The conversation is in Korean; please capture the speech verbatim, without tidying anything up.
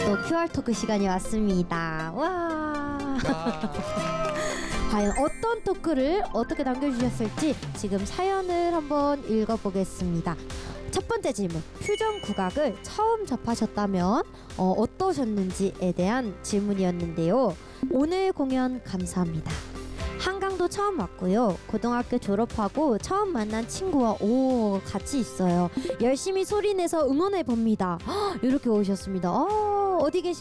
또 큐알 토크 시간이 왔습니다. 와. 과연 어떤 토크를 어떻게 남겨주셨을지 지금 사연을 한번 읽어보겠습니다. 첫 번째 질문, 퓨전 국악을 처음 접하셨다면 어, 어떠셨는지에 대한 질문이었는데요. 오늘 공연 감사합니다. 한강도 처음 왔고요. 고등학교 졸업하고 처음 만난 친구와 오 같이 있어요. 열심히 소리내서 응원해봅니다. 이렇게 오셨습니다. 어, 어디 계시